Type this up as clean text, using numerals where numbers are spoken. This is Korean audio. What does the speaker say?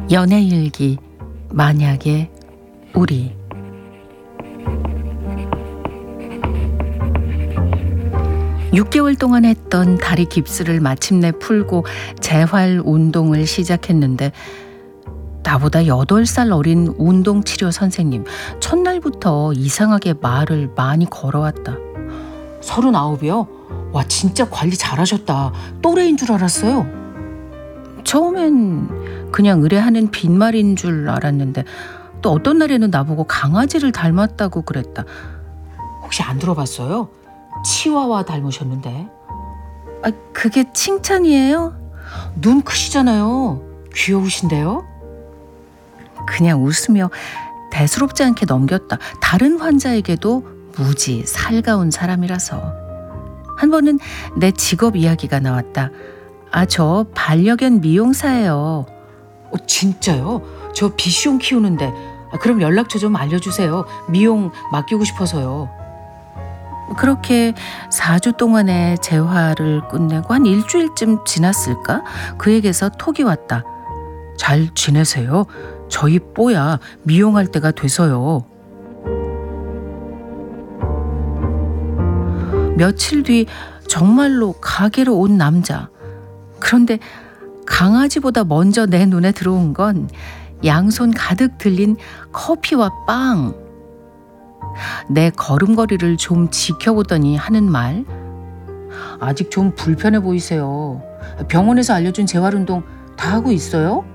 연애일기 만약에 우리. (6개월) 동안 했던 다리 깁스를 마침내 풀고 재활 운동을 시작했는데 나보다 8살 어린 운동치료 선생님 첫날부터 이상하게 말을 많이 걸어왔다. 39이요? 와, 진짜 관리 잘하셨다. 또래인 줄 알았어요. 처음엔 그냥 의뢰하는 빈말인 줄 알았는데 또 어떤 날에는 나보고 강아지를 닮았다고 그랬다. 혹시 안 들어봤어요? 치와와 닮으셨는데. 그게 칭찬이에요? 눈 크시잖아요. 귀여우신데요? 그냥 웃으며 대수롭지 않게 넘겼다. 다른 환자에게도 무지 살가운 사람이라서. 한 번은 내 직업 이야기가 나왔다. 저 반려견 미용사예요. 진짜요? 저 비숑 키우는데. 그럼 연락처 좀 알려주세요. 미용 맡기고 싶어서요. 그렇게 4주 동안의 재활을 끝내고 한 일주일쯤 지났을까? 그에게서 톡이 왔다. 잘 지내세요? 저희 뽀야 미용할 때가 돼서요. 며칠 뒤 정말로 가게로 온 남자. 그런데 강아지보다 먼저 내 눈에 들어온 건 양손 가득 들린 커피와 빵. 내 걸음걸이를 좀 지켜보더니 하는 말. 아직 좀 불편해 보이세요. 병원에서 알려준 재활운동 다 하고 있어요?